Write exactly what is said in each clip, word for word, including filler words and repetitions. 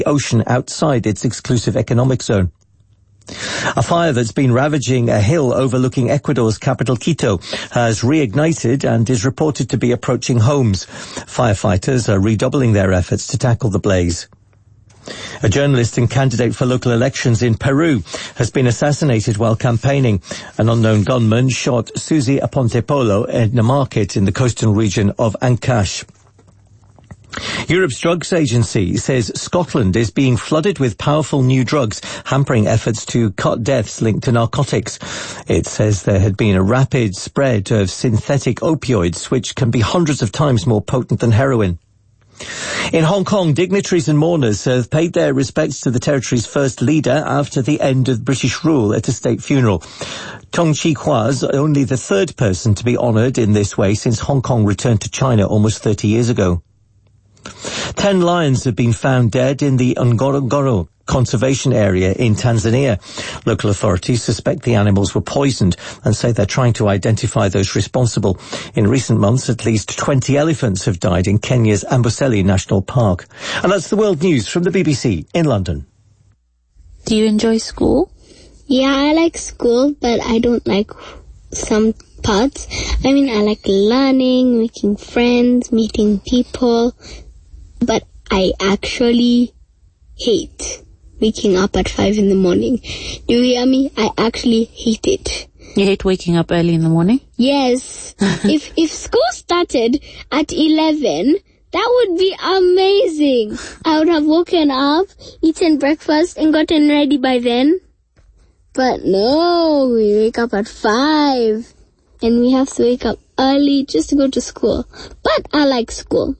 the ocean outside its exclusive economic zone. A fire that's been ravaging a hill overlooking Ecuador's capital Quito has reignited and is reported to be approaching homes. Firefighters are redoubling their efforts to tackle the blaze. A journalist and candidate for local elections in Peru has been assassinated while campaigning. An unknown gunman shot Suzy Apontepolo in a market in the coastal region of Ancash. Europe's drugs agency says Scotland is being flooded with powerful new drugs, hampering efforts to cut deaths linked to narcotics. It says there had been a rapid spread of synthetic opioids, which can be hundreds of times more potent than heroin. In Hong Kong, dignitaries and mourners have paid their respects to the territory's first leader after the end of British rule at a state funeral. Tong Chi-hua is only the third person to be honoured in this way since Hong Kong returned to China almost thirty years ago. Ten lions have been found dead in the Ngorongoro conservation area in Tanzania. Local authorities suspect the animals were poisoned and say they're trying to identify those responsible. In recent months, at least twenty elephants have died in Kenya's Amboseli National Park. And that's the world news from the B B C in London. Do you enjoy school? Yeah, I like school, but I don't like some parts. I mean, I like learning, making friends, meeting people, but I actually hate waking up at five in the morning. Do you hear me? I actually hate it. You hate waking up early in the morning? Yes. if if school started at eleven, that would be amazing. I would have woken up, eaten breakfast, and gotten ready by then. But no, we wake up at five. And we have to wake up early just to go to school. But I like school.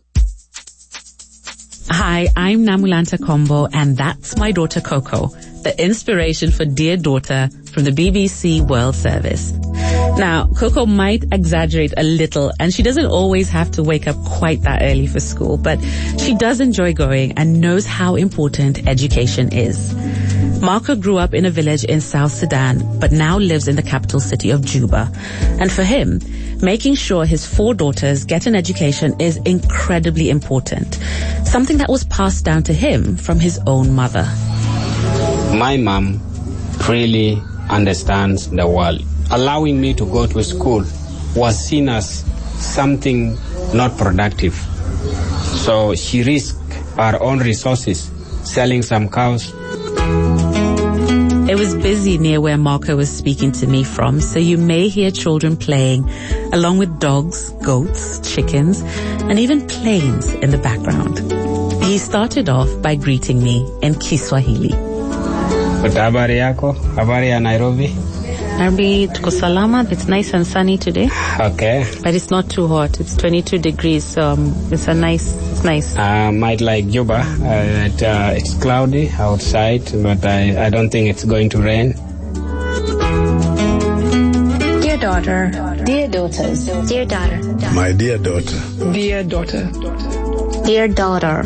Hi, I'm Namulanta Kombo, and that's my daughter Coco, the inspiration for Dear Daughter from the B B C World Service. Now, Coco might exaggerate a little, and she doesn't always have to wake up quite that early for school, but she does enjoy going and knows how important education is. Marco grew up in a village in South Sudan, but now lives in the capital city of Juba. And for him, making sure his four daughters get an education is incredibly important, something that was passed down to him from his own mother. My mom really understands the world. Allowing me to go to school was seen as something not productive. So she risked her own resources, selling some cows. It was busy near where Marco was speaking to me from, so you may hear children playing, along with dogs, goats, chickens, and even planes in the background. He started off by greeting me in Kiswahili. Habari yako? Habari ya Nairobi? Nairobi, tuko salama. It's nice and sunny today. Okay. But it's not too hot. It's twenty-two degrees, so um, it's a nice, it's nice. I uh, might like Juba. Uh, it, uh, it's cloudy outside, but I, I don't think it's going to rain. Dear daughter. Dear daughters. Dear daughter. My dear daughter. Dear daughter. Dear daughter.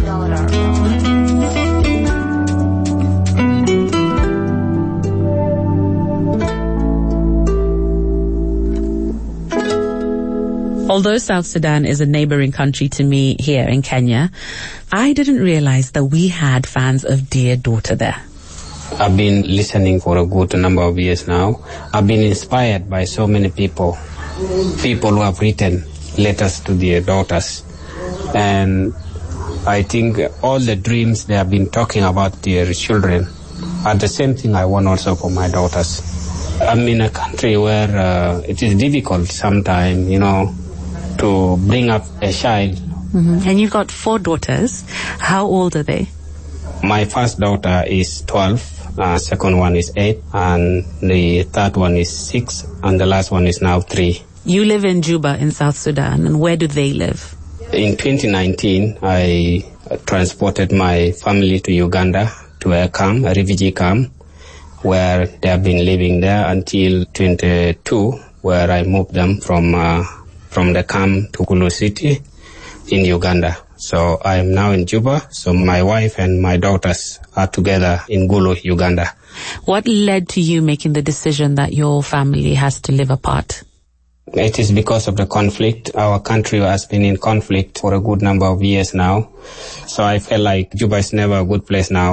Although South Sudan is a neighboring country to me here in Kenya, I didn't realize that we had fans of Dear Daughter there. I've been listening for a good number of years now. I've been inspired by so many people, people who have written letters to their daughters. And I think all the dreams they have been talking about their children are the same thing I want also for my daughters. I'm in a country where uh, it is difficult sometimes, you know, to bring up a child. Mm-hmm. And you've got four daughters. How old are they? My first daughter is twelve, uh, second one is eight, and the third one is six, and the last one is now three. You live in Juba in South Sudan, and where do they live? In twenty nineteen, I transported my family to Uganda, to a camp, a refugee camp, where they have been living there until twenty-two, where I moved them from uh, from the camp to Gulu City in Uganda. So I am now in Juba, so my wife and my daughters are together in Gulu, Uganda. What led to you making the decision that your family has to live apart? It is because of the conflict. Our country has been in conflict for a good number of years now. So I felt like Juba is never a good place now.